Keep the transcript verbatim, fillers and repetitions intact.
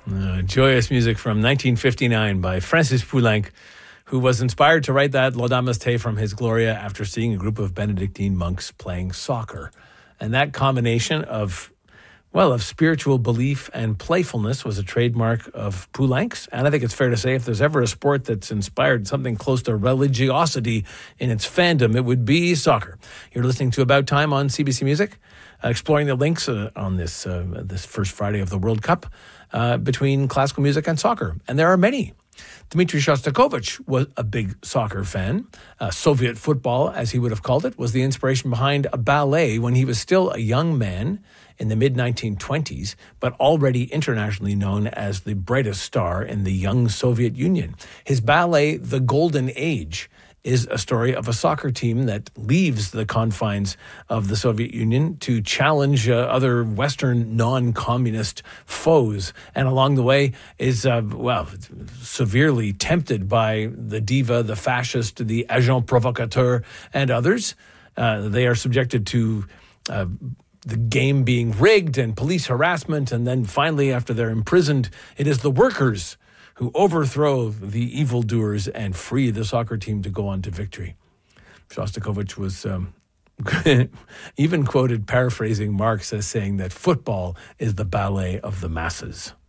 Uh, joyous music from nineteen fifty-nine by Francis Poulenc, who was inspired to write that Laudamus Te from his Gloria after seeing a group of Benedictine monks playing soccer. And that combination of, well, of spiritual belief and playfulness was a trademark of Poulenc's. And I think it's fair to say if there's ever a sport that's inspired something close to religiosity in its fandom, it would be soccer. You're listening to About Time on C B C Music, uh, exploring the links uh, on this, uh, this first Friday of the World Cup uh, between classical music and soccer. And there are many. Dmitry Shostakovich was a big soccer fan. Uh, Soviet football, as he would have called it, was the inspiration behind a ballet when he was still a young man in the mid nineteen twenties, but already internationally known as the brightest star in the young Soviet Union. His ballet, The Golden Age, is a story of a soccer team that leaves the confines of the Soviet Union to challenge uh, other Western non-communist foes. And along the way is, uh, well, severely tempted by the diva, the fascist, the agent provocateur, and others. Uh, they are subjected to uh, the game being rigged and police harassment. And then finally, after they're imprisoned, it is the workers who overthrow the evildoers and free the soccer team to go on to victory. Shostakovich was um, even quoted paraphrasing Marx as saying that football is the ballet of the masses.